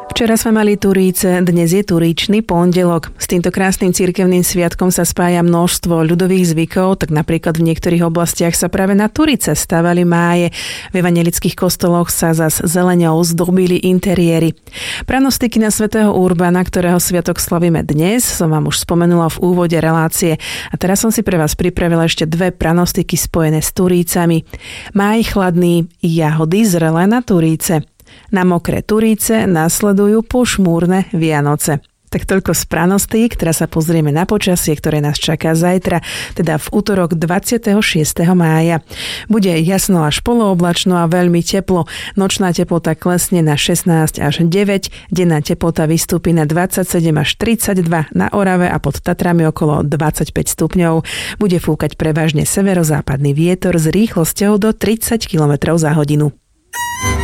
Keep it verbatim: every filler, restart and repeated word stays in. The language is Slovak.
Včera sme mali Turíce, dnes je Turíčny pondelok. S týmto krásnym cirkevným sviatkom sa spája množstvo ľudových zvykov, tak napríklad v niektorých oblastiach sa práve na Turíce stavali máje. V evanjelických kostoloch sa zas zeleňou zdobili interiéry. Pranostiky na svätého Urbana, ktorého sviatok slavíme dnes, som vám už spomenula v úvode relácie. A teraz som si pre vás pripravila ešte dve pranostiky spojené s Turícami. Máj chladný, jahody zrelé na Turíce. Na mokré Turíce nasledujú pošmúrne Vianoce. Tak toľko z pranostík, teraz sa pozrieme na počasie, ktoré nás čaká zajtra, teda v útorok dvadsiateho šiesteho mája. Bude jasno až polooblačno a veľmi teplo. Nočná teplota klesne na šestnásť až deväť, denná teplota vystúpi na dvadsaťsedem až tridsaťdva, na Orave a pod Tatrami okolo dvadsaťpäť stupňov. Bude fúkať prevažne severozápadný vietor s rýchlosťou do tridsať kilometrov za hodinu.